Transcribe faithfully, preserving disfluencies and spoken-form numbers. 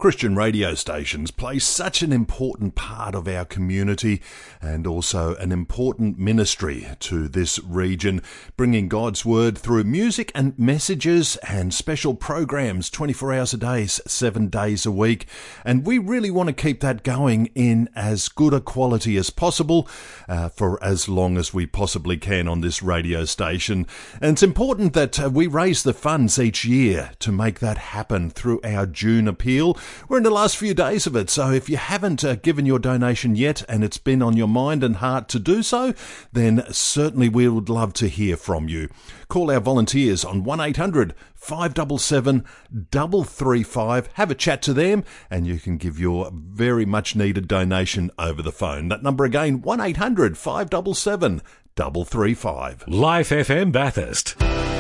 Christian radio stations play such an important part of our community and also an important ministry to this region, bringing God's word through music and messages and special programs twenty-four hours a day, seven days a week. And we really want to keep that going in as good a quality as possible uh, for as long as we possibly can on this radio station. And it's important that uh, we raise the funds each year to make that happen through our June appeal. We're in the last few days of it, so if you haven't uh, given your donation yet and it's been on your mind and heart to do so, then certainly we would love to hear from you. Call our volunteers on one eight hundred five seven seven three three five. Have a chat to them and you can give your very much needed donation over the phone. That number again, one eight hundred five seven seven three three five. Life F M Bathurst.